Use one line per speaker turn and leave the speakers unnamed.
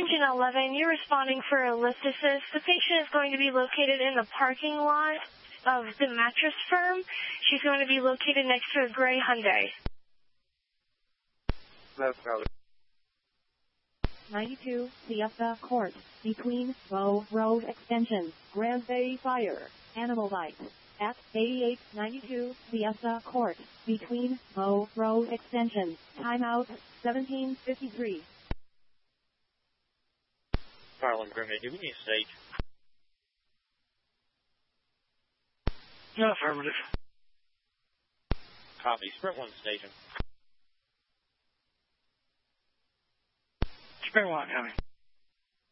Engine 11, you're responding for a lift assist. The patient is going to be located in the parking lot of the mattress firm. She's going to be located next to a gray Hyundai.
That's valid.
92 Siesta Court, between Bow Road Extension, Grand Bay Fire, Animal Bite. At 8892 Siesta Court, between Bow Road Extension, timeout 1753.
Farland Grimmy, do we need a stage?
No, affirmative.
Copy. Sprint 1 station.
Sprint 1 coming.